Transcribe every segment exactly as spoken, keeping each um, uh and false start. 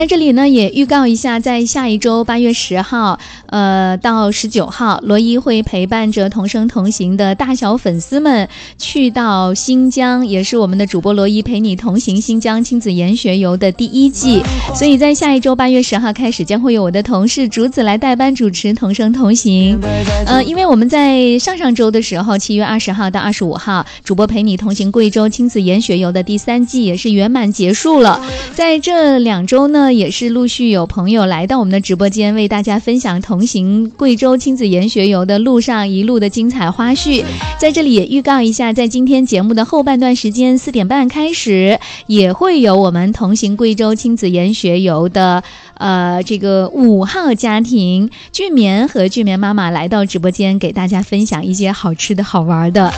在这里呢，也预告一下，在下一周八月十号，呃到十九号，罗伊会陪伴着同声同行的大小粉丝们去到新疆，也是我们的主播罗伊陪你同行新疆亲子研学游的第一季。所以在下一周八月十号开始，将会有我的同事竹子来代班主持同声同行。呃，因为我们在上上周的时候，七月二十号到二十五号，主播陪你同行贵州亲子研学游的第三季也是圆满结束了。在这两周呢，也是陆续有朋友来到我们的直播间，为大家分享同行贵州亲子研学游的路上一路的精彩花絮。在这里也预告一下，在今天节目的后半段时间四点半开始，也会有我们同行贵州亲子研学游的呃这个五号家庭俊棉和俊棉妈妈来到直播间，给大家分享一些好吃的好玩的。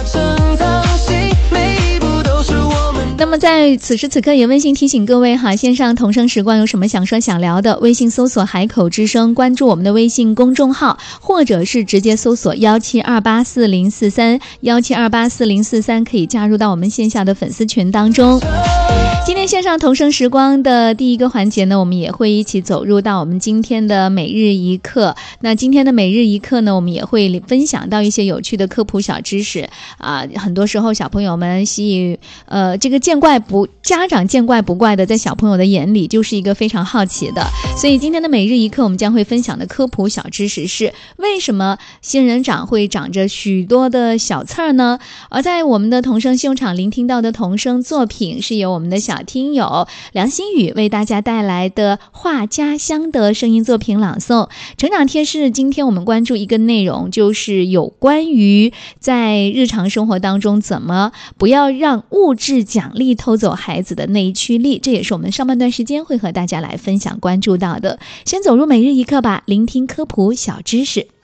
那么在此时此刻也温馨提醒各位哈，线上同声时光有什么想说想聊的，微信搜索海口之声，关注我们的微信公众号，或者是直接搜索幺七二八四零四三幺七二八四零四三，可以加入到我们线下的粉丝群当中。今天线上同声时光的第一个环节呢，我们也会一起走入到我们今天的每日一课。那今天的每日一课呢，我们也会分享到一些有趣的科普小知识啊。很多时候小朋友们吸呃这个见怪不家长见怪不怪的，在小朋友的眼里就是一个非常好奇的。所以今天的每日一课，我们将会分享的科普小知识是为什么仙人掌会长着许多的小刺儿呢？而在我们的同声秀场聆听到的同声作品，是由我们的小听友梁新宇为大家带来的画家乡的声音作品朗诵。成长贴士，今天我们关注一个内容，就是有关于在日常生活当中怎么不要让物质奖励偷走孩子的内驱力，这也是我们上半段时间会和大家来分享关注到的。先走入每日一课吧，聆听科普小知识。